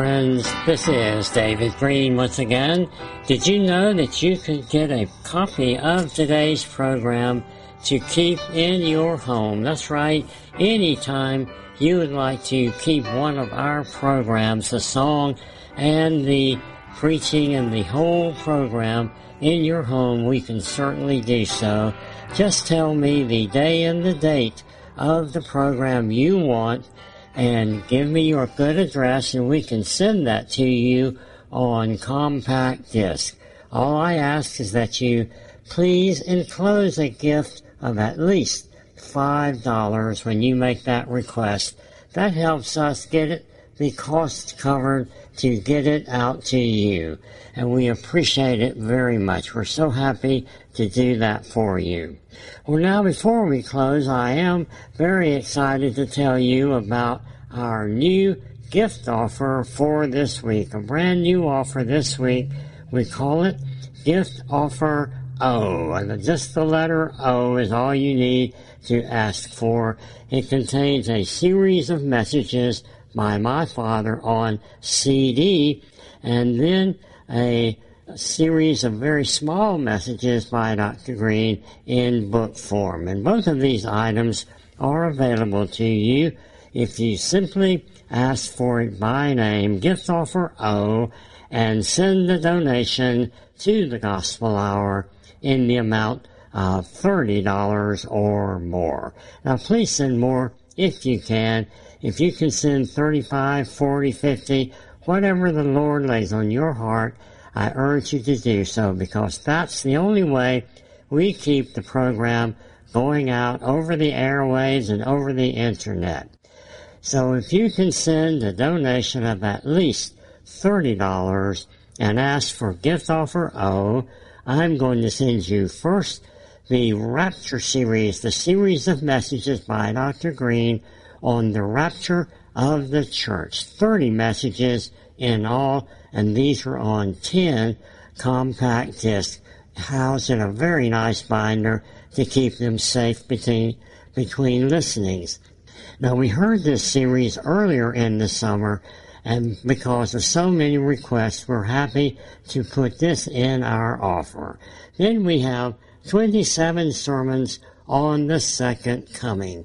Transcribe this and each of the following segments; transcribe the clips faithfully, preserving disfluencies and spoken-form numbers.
Friends, this is David Green once again. Did you know that you could get a copy of today's program to keep in your home? That's right, anytime you would like to keep one of our programs, the song and the preaching and the whole program in your home, we can certainly do so. Just tell me the day and the date of the program you want, and give me your good address, and we can send that to you on compact disc. All I ask is that you please enclose a gift of at least five dollars when you make that request. That helps us get it, the cost covered to get it out to you. And we appreciate it very much. We're so happy to do that for you. Well, now before we close, I am very excited to tell you about our new gift offer for this week. A brand new offer this week. We call it Gift Offer O. And just the letter O is all you need to ask for. It contains a series of messages by my father on C D, and then a series of very small messages by Doctor Green in book form. And both of these items are available to you if you simply ask for it by name, Gift Offer O, and send the donation to the Gospel Hour in the amount of thirty dollars or more. Now please send more if you can. If you can send thirty-five, forty, fifty, whatever the Lord lays on your heart, I urge you to do so, because that's the only way we keep the program going out over the airwaves and over the internet. So if you can send a donation of at least thirty dollars and ask for Gift Offer O, I'm going to send you first the Rapture series, the series of messages by Doctor Green on the rapture of the church. thirty messages in all, and these are on ten compact discs, housed in a very nice binder to keep them safe between, between listenings. Now, we heard this series earlier in the summer, and because of so many requests, we're happy to put this in our offer. Then we have twenty-seven sermons on the second coming.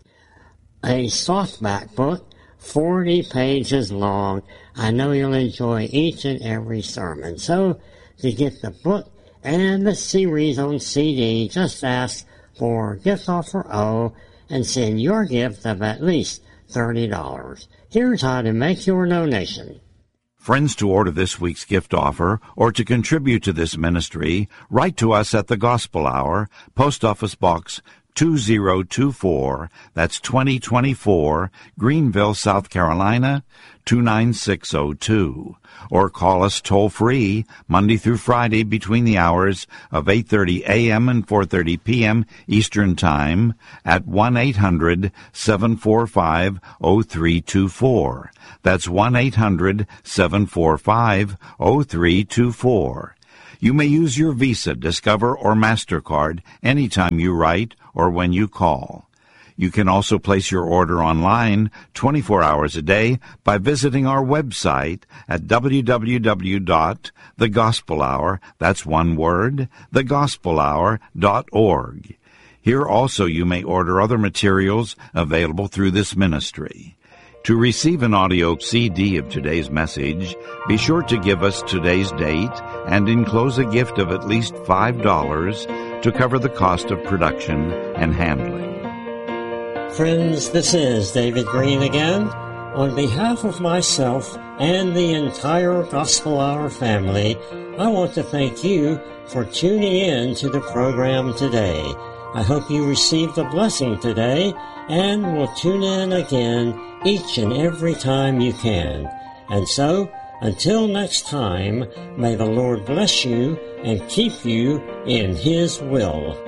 A softback book, forty pages long. I know you'll enjoy each and every sermon. So, to get the book and the series on C D, just ask for Gift Offer O and send your gift of at least thirty dollars. Here's how to make your donation. Friends, to order this week's gift offer or to contribute to this ministry, write to us at the Gospel Hour, Post Office Box two zero two four, that's twenty twenty-four, Greenville, South Carolina, two nine six oh two. Or call us toll-free Monday through Friday between the hours of eight thirty a.m. and four thirty p.m. Eastern Time at one eight hundred seven four five oh three two four. That's one eight hundred seven four five oh three two four. You may use your Visa, Discover, or MasterCard anytime you write or when you call. You can also place your order online twenty-four hours a day by visiting our website at w w w dot the gospel hour, that's one word, the gospel hour dot org. Here also you may order other materials available through this ministry. To receive an audio C D of today's message, be sure to give us today's date and enclose a gift of at least five dollars to cover the cost of production and handling. Friends, this is David Green again. On behalf of myself and the entire Gospel Hour family, I want to thank you for tuning in to the program today. I hope you received a blessing today and will tune in again each and every time you can. And so, until next time, may the Lord bless you and keep you in His will.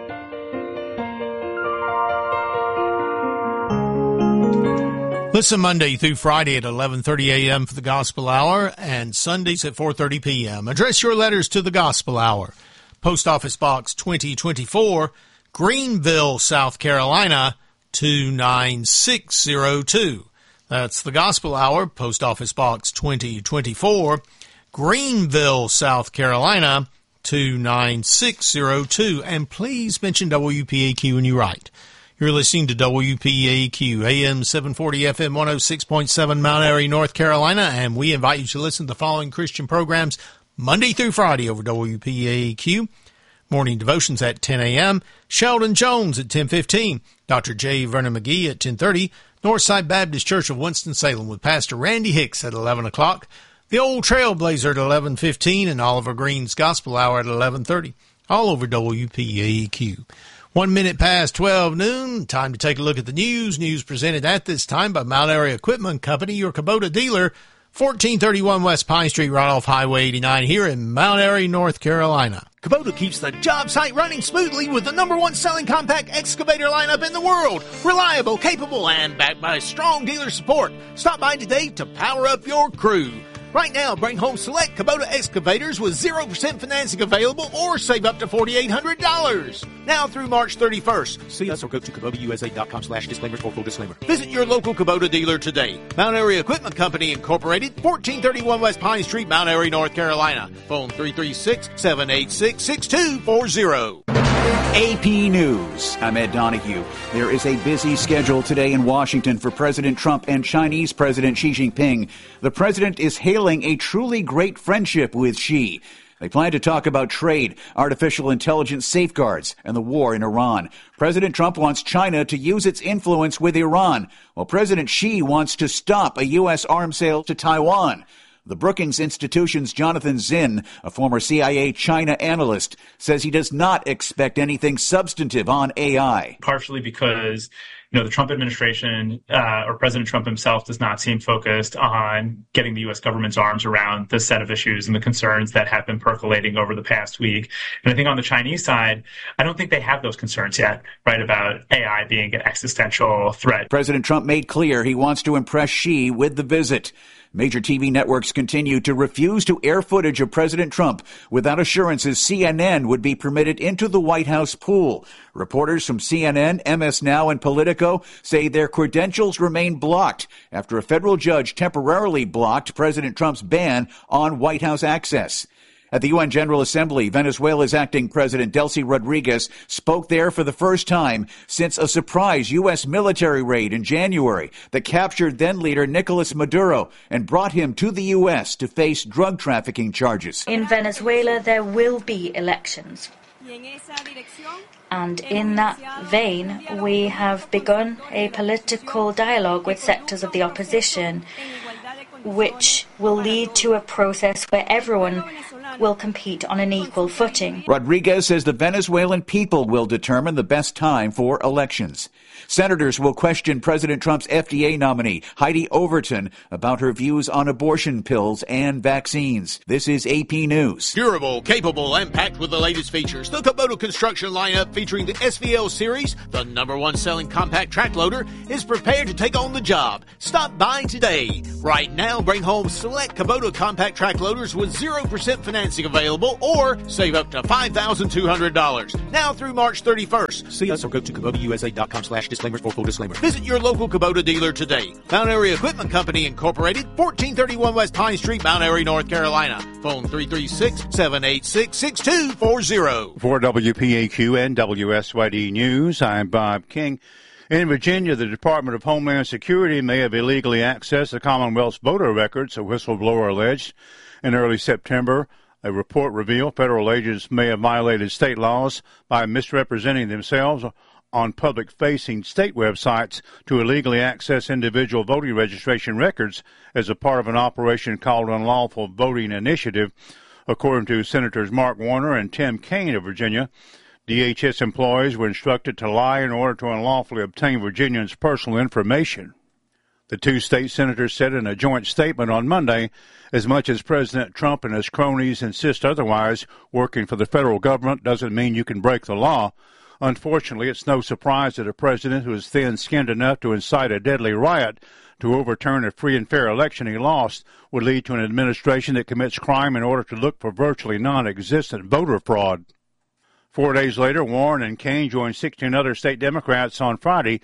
Listen Monday through Friday at eleven thirty a.m. for the Gospel Hour and Sundays at four thirty p.m. Address your letters to the Gospel Hour. Post Office Box twenty twenty-four, Greenville, South Carolina, two nine six oh two. That's the Gospel Hour, Post Office Box twenty twenty-four, Greenville, South Carolina, two nine six zero two. And please mention W P A Q when you write. You're listening to W P A Q, A M seven forty, F M one oh six point seven, Mount Airy, North Carolina, and we invite you to listen to the following Christian programs Monday through Friday over W P A Q. Morning devotions at ten a.m., Sheldon Jones at ten fifteen, Doctor J. Vernon McGee at ten thirty, Northside Baptist Church of Winston-Salem with Pastor Randy Hicks at eleven o'clock, The Old Trailblazer at eleven fifteen, and Oliver Green's Gospel Hour at eleven thirty, all over W P A Q. One minute past twelve noon, time to take a look at the news. News presented at this time by Mount Airy Equipment Company, your Kubota dealer, fourteen thirty-one West Pine Street, right off Highway eighty-nine here in Mount Airy, North Carolina. Kubota keeps the job site running smoothly with the number one selling compact excavator lineup in the world. Reliable, capable, and backed by strong dealer support. Stop by today to power up your crew. Right now, bring home select Kubota excavators with zero percent financing available or save up to four thousand eight hundred dollars. Now through March thirty-first. See us or go to Kubota U S A dot com slash disclaimers for full disclaimer. Visit your local Kubota dealer today. Mount Airy Equipment Company Incorporated, fourteen thirty-one West Pine Street, Mount Airy, North Carolina. Phone three three six, seven eight six, six two four zero. A P News. I'm Ed Donahue. There is a busy schedule today in Washington for President Trump and Chinese President Xi Jinping. The president is hailing a truly great friendship with Xi. They plan to talk about trade, artificial intelligence safeguards, and the war in Iran. President Trump wants China to use its influence with Iran, while President Xi wants to stop a U S arms sale to Taiwan. The Brookings Institution's Jonathan Zinn, a former C I A China analyst, says he does not expect anything substantive on A I. Partially because, you know, the Trump administration uh, or President Trump himself does not seem focused on getting the U S government's arms around the set of issues and the concerns that have been percolating over the past week. And I think on the Chinese side, I don't think they have those concerns yet, right, about A I being an existential threat. President Trump made clear he wants to impress Xi with the visit. Major T V networks continue to refuse to air footage of President Trump without assurances C N N would be permitted into the White House pool. Reporters from C N N, M S Now, and Politico say their credentials remain blocked after a federal judge temporarily blocked President Trump's ban on White House access. At the U N General Assembly, Venezuela's acting president Delcy Rodriguez spoke there for the first time since a surprise U S military raid in January that captured then-leader Nicolas Maduro and brought him to the U S to face drug trafficking charges. In Venezuela, there will be elections. And in that vein, we have begun a political dialogue with sectors of the opposition, which will lead to a process where everyone will compete on an equal footing. Rodriguez says the Venezuelan people will determine the best time for elections. Senators will question President Trump's F D A nominee, Heidi Overton, about her views on abortion pills and vaccines. This is A P News. Durable, capable, and packed with the latest features. The Kubota construction lineup featuring the S V L series, the number one selling compact track loader, is prepared to take on the job. Stop by today. Right now, bring home select Kubota compact track loaders with zero percent financing available or save up to five thousand two hundred dollars. Now through March thirty-first. See us or go to Kubota U S A dot com slash disclaimers for full disclaimer. Visit your local Kubota dealer today. Mount Airy Equipment Company Incorporated, fourteen thirty-one West Pine Street, Mount Airy, North Carolina. Phone three three six, seven eight six, six two four zero. For W P A Q and W S Y D News, I'm Bob King. In Virginia, the Department of Homeland Security may have illegally accessed the Commonwealth's voter records, a whistleblower alleged. In early September, a report revealed federal agents may have violated state laws by misrepresenting themselves on public-facing state websites to illegally access individual voting registration records as a part of an operation called Unlawful Voting Initiative. According to Senators Mark Warner and Tim Kaine of Virginia, D H S employees were instructed to lie in order to unlawfully obtain Virginians' personal information. The two state senators said in a joint statement on Monday, as much as President Trump and his cronies insist otherwise, working for the federal government doesn't mean you can break the law. Unfortunately, it's no surprise that a president who is thin-skinned enough to incite a deadly riot to overturn a free and fair election he lost would lead to an administration that commits crime in order to look for virtually non-existent voter fraud. Four days later, Warren and Kaine joined sixteen other state Democrats on Friday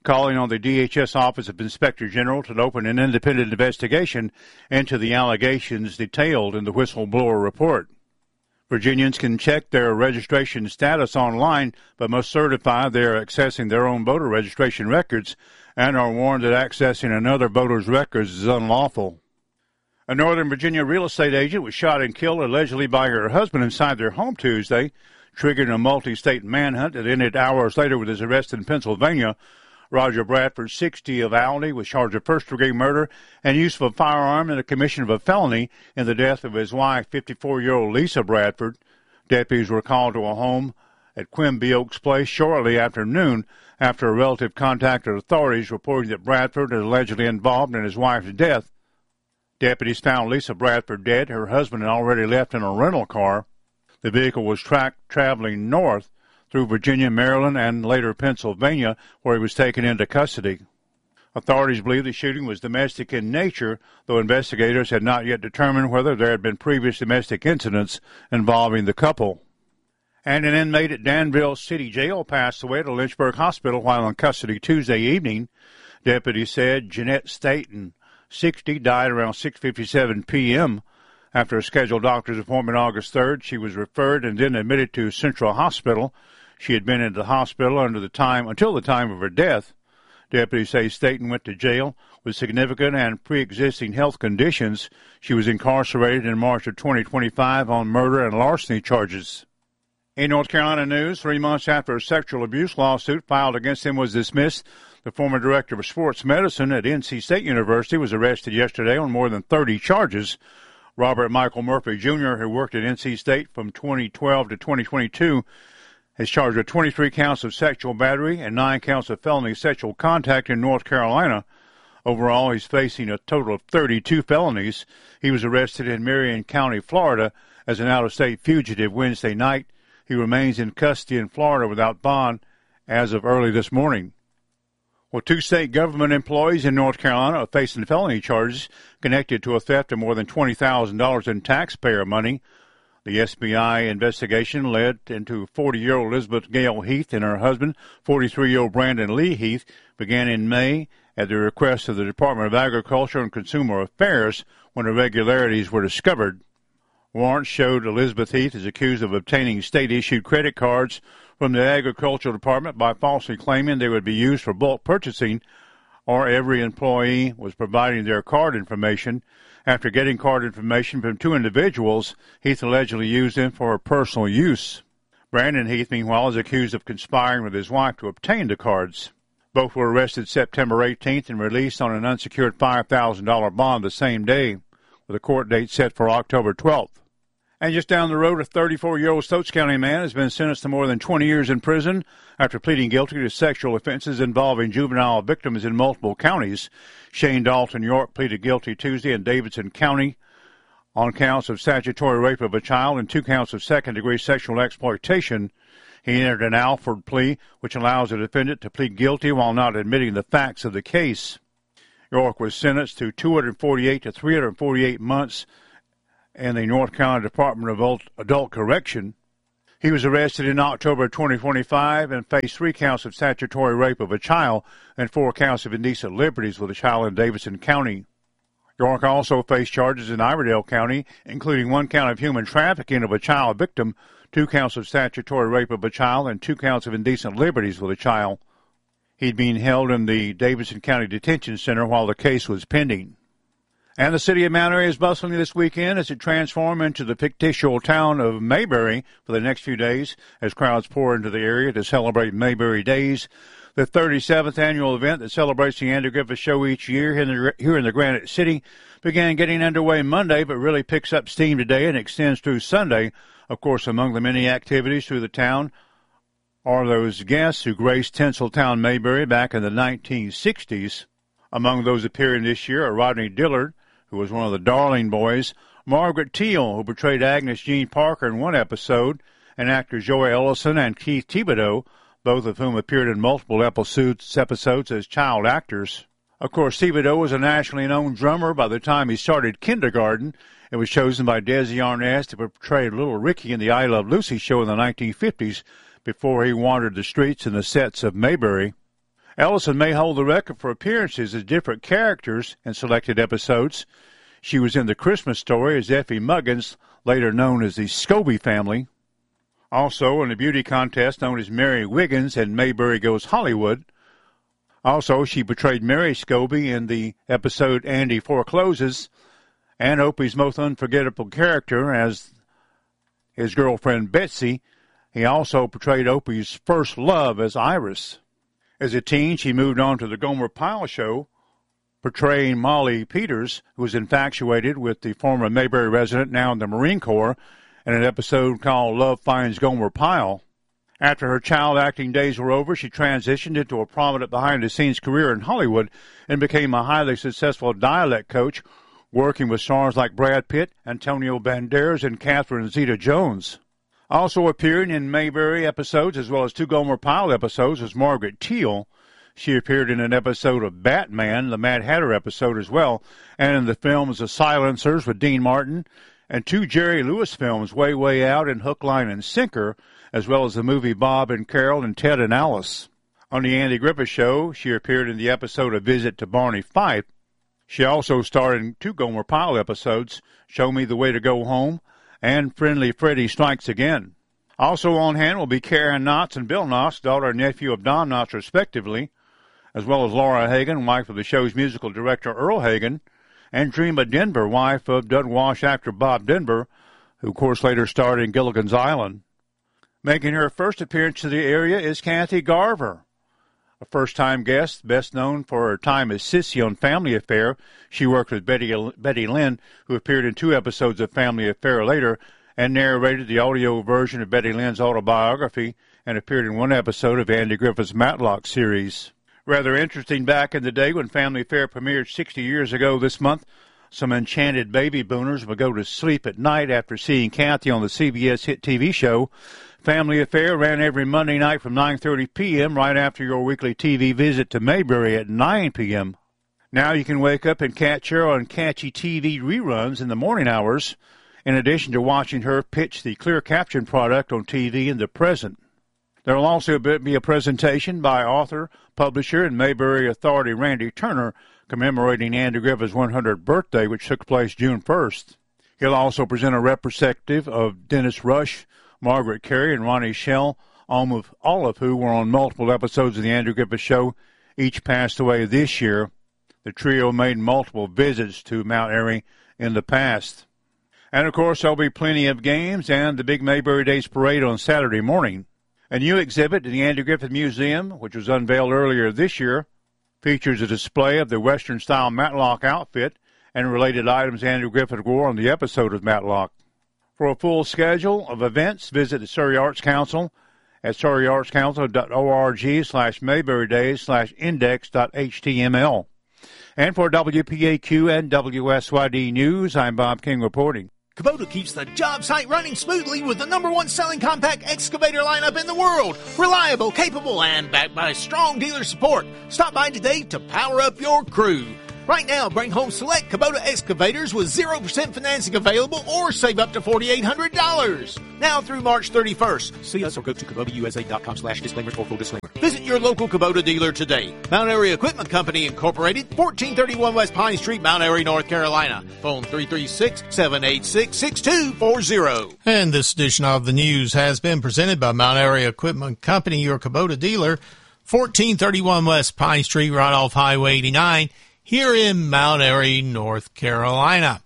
calling on the D H S Office of Inspector General to open an independent investigation into the allegations detailed in the whistleblower report. Virginians can check their registration status online, but must certify they are accessing their own voter registration records and are warned that accessing another voter's records is unlawful. A Northern Virginia real estate agent was shot and killed allegedly by her husband inside their home Tuesday, triggering a multi-state manhunt that ended hours later with his arrest in Pennsylvania. Roger Bradford, sixty, of Aldie, was charged with first-degree murder and use of a firearm in the commission of a felony in the death of his wife, fifty-four-year-old Lisa Bradford. Deputies were called to a home at Quimby Oaks Place shortly after noon after a relative contacted authorities reporting that Bradford is allegedly involved in his wife's death. Deputies found Lisa Bradford dead. Her husband had already left in a rental car. The vehicle was tracked traveling north through Virginia, Maryland, and later Pennsylvania, where he was taken into custody. Authorities believe the shooting was domestic in nature, though investigators had not yet determined whether there had been previous domestic incidents involving the couple. And an inmate at Danville City Jail passed away at a Lynchburg hospital while in custody Tuesday evening. Deputies said Jeanette Staten, sixty, died around six fifty-seven p.m. After a scheduled doctor's appointment August third, she was referred and then admitted to Central Hospital. She had been in the hospital under the time until the time of her death. Deputies say Staten went to jail with significant and pre-existing health conditions. She was incarcerated in March of twenty twenty-five on murder and larceny charges. In North Carolina news, three months after a sexual abuse lawsuit filed against him was dismissed, the former director of sports medicine at N C State University was arrested yesterday on more than thirty charges. Robert Michael Murphy, Junior, who worked at N C State from twenty twelve to twenty twenty-two, is charged with twenty-three counts of sexual battery and nine counts of felony sexual contact in North Carolina. Overall, he's facing a total of thirty-two felonies. He was arrested in Marion County, Florida, as an out-of-state fugitive Wednesday night. He remains in custody in Florida without bond as of early this morning. Well, two state government employees in North Carolina are facing felony charges connected to a theft of more than twenty thousand dollars in taxpayer money. The S B I investigation led into forty-year-old Elizabeth Gail Heath and her husband, forty-three-year-old Brandon Lee Heath, began in May at the request of the Department of Agriculture and Consumer Affairs when irregularities were discovered. Warrants showed Elizabeth Heath is accused of obtaining state-issued credit cards from the Agricultural Department by falsely claiming they would be used for bulk purchasing, or every employee was providing their card information. After getting card information from two individuals, Heath allegedly used them for her personal use. Brandon Heath, meanwhile, is accused of conspiring with his wife to obtain the cards. Both were arrested September eighteenth and released on an unsecured five thousand dollars bond the same day, with a court date set for October twelfth. And just down the road, a thirty-four-year-old Stokes County man has been sentenced to more than twenty years in prison after pleading guilty to sexual offenses involving juvenile victims in multiple counties. Shane Dalton York pleaded guilty Tuesday in Davidson County on counts of statutory rape of a child and two counts of second-degree sexual exploitation. He entered an Alford plea, which allows a defendant to plead guilty while not admitting the facts of the case. York was sentenced to two hundred forty-eight to three hundred forty-eight months in the North Carolina Department of Adult Correction. He was arrested in October twenty twenty-five and faced three counts of statutory rape of a child and four counts of indecent liberties with a child in Davidson County. York also faced charges in Iredell County, including one count of human trafficking of a child victim, two counts of statutory rape of a child, and two counts of indecent liberties with a child. He'd been held in the Davidson County Detention Center while the case was pending. And the city of Mount Airy is bustling this weekend as it transforms into the fictitious town of Mayberry for the next few days as crowds pour into the area to celebrate Mayberry Days, the thirty-seventh annual event that celebrates the Andy Griffith Show each year here in, the, here in the Granite City. Began getting underway Monday, but really picks up steam today and extends through Sunday. Of course, among the many activities through the town are those guests who graced Tinseltown Mayberry back in the nineteen sixties. Among those appearing this year are Rodney Dillard, who was one of the Darling Boys, Margaret Teal, who portrayed Agnes Jean Parker in one episode, and actors Joey Ellison and Keith Thibodeau, both of whom appeared in multiple episodes, episodes as child actors. Of course, Thibodeau was a nationally known drummer by the time he started kindergarten and was chosen by Desi Arnaz to portray Little Ricky in the I Love Lucy show in the nineteen fifties before he wandered the streets and the sets of Mayberry. Ellison may hold the record for appearances as different characters in selected episodes. She was in The Christmas Story as Effie Muggins, later known as the Scobie family. Also in the beauty contest known as Mary Wiggins in Mayberry Goes Hollywood. Also, she portrayed Mary Scobie in the episode Andy Forecloses, and Opie's most unforgettable character as his girlfriend Betsy. He also portrayed Opie's first love as Iris. As a teen, she moved on to the Gomer Pyle Show, portraying Molly Peters, who was infatuated with the former Mayberry resident, now in the Marine Corps, in an episode called Love Finds Gomer Pyle. After her child acting days were over, she transitioned into a prominent behind-the-scenes career in Hollywood and became a highly successful dialect coach, working with stars like Brad Pitt, Antonio Banderas, and Catherine Zeta-Jones. Also appearing in Mayberry episodes as well as two Gomer Pyle episodes was Margaret Teal. She appeared in an episode of Batman, the Mad Hatter episode as well, and in the films The Silencers with Dean Martin, and two Jerry Lewis films, Way, Way Out and Hook, Line, and Sinker, as well as the movie Bob and Carol and Ted and Alice. On the Andy Griffith Show, she appeared in the episode A Visit to Barney Fife. She also starred in two Gomer Pyle episodes, Show Me the Way to Go Home and Friendly Freddy Strikes Again. Also on hand will be Karen Knotts and Bill Knotts, daughter and nephew of Don Knotts, respectively, as well as Laura Hagen, wife of the show's musical director Earl Hagen, and Dreama Denver, wife of Doug Walsh actor Bob Denver, who, of course, later starred in Gilligan's Island. Making her first appearance to the area is Kathy Garver, a first-time guest, best known for her time as Sissy on Family Affair. She worked with Betty, Betty Lynn, who appeared in two episodes of Family Affair later, and narrated the audio version of Betty Lynn's autobiography, and appeared in one episode of Andy Griffith's Matlock series. Rather interesting back in the day when Family Affair premiered sixty years ago this month, some enchanted baby boomers would go to sleep at night after seeing Kathy on the C B S hit T V show. Family Affair ran every Monday night from nine thirty p.m. right after your weekly T V visit to Mayberry at nine p.m. Now you can wake up and catch her on catchy T V reruns in the morning hours, in addition to watching her pitch the clear caption product on T V in the present. There will also be a presentation by author, publisher, and Mayberry authority Randy Turner commemorating Andy Griffith's one hundredth birthday, which took place June first. He'll also present a retrospective of Dennis Rush, Margaret Carey, and Ronnie Shell, all of, all of who were on multiple episodes of The Andy Griffith Show. Each passed away this year. The trio made multiple visits to Mount Airy in the past. And, of course, there'll be plenty of games and the big Mayberry Days Parade on Saturday morning. A new exhibit at the Andy Griffith Museum, which was unveiled earlier this year, features a display of the Western-style Matlock outfit and related items Andy Griffith wore on the episode of Matlock. For a full schedule of events, visit the Surrey Arts Council at surreyartscouncil.org slash Mayberry Days slash index.html. And for W P A Q and W S Y D News, I'm Bob King reporting. Kubota keeps the job site running smoothly with the number one selling compact excavator lineup in the world. Reliable, capable, and backed by strong dealer support. Stop by today to power up your crew. Right now, bring home select Kubota excavators with zero percent financing available or save up to four thousand eight hundred dollars. Now through March thirty-first. See us or go to Kubota U S A dot com slash disclaimers for full disclaimer. Visit your local Kubota dealer today. Mount Airy Equipment Company Incorporated, fourteen thirty-one West Pine Street, Mount Airy, North Carolina. Phone three three six, seven eight six, six two four zero. And this edition of the news has been presented by Mount Airy Equipment Company, your Kubota dealer, fourteen thirty-one West Pine Street, right off Highway eighty-nine. Here in Mount Airy, North Carolina.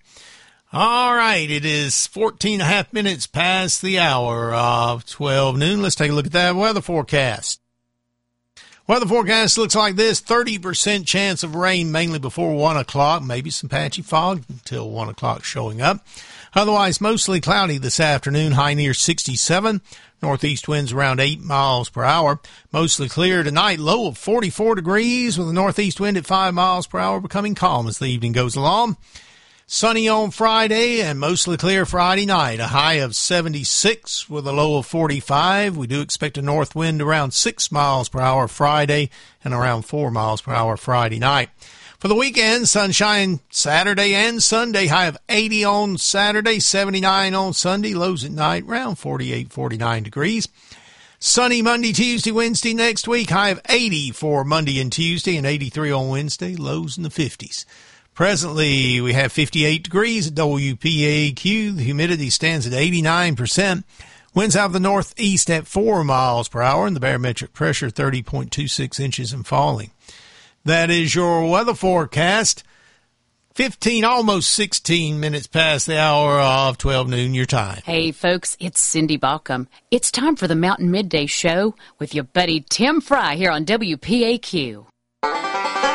All right, it is fourteen and a half minutes past the hour of twelve noon. Let's take a look at that weather forecast. Weather forecast looks like this. thirty percent chance of rain mainly before one o'clock. Maybe some patchy fog until one o'clock showing up. Otherwise, mostly cloudy this afternoon, high near sixty-seven. Northeast winds around eight miles per hour. Mostly clear tonight, low of forty-four degrees with a northeast wind at five miles per hour, becoming calm as the evening goes along. Sunny on Friday and mostly clear Friday night, a high of seventy-six with a low of forty-five. We do expect a north wind around six miles per hour Friday and around four miles per hour Friday night. For the weekend, sunshine Saturday and Sunday, high of eighty on Saturday, seventy-nine on Sunday, lows at night around forty-eight, forty-nine degrees. Sunny Monday, Tuesday, Wednesday next week. High of eighty for Monday and Tuesday and eighty-three on Wednesday. Lows in the fifties. Presently, we have fifty-eight degrees at W P A Q. The humidity stands at eighty-nine percent. Winds out of the northeast at four miles per hour, and the barometric pressure thirty point two six inches and falling. That is your weather forecast. fifteen, almost sixteen minutes past the hour of twelve noon, your time. Hey, folks, it's Cindy Baucom. It's time for the Mountain Midday Show with your buddy Tim Fry here on W P A Q.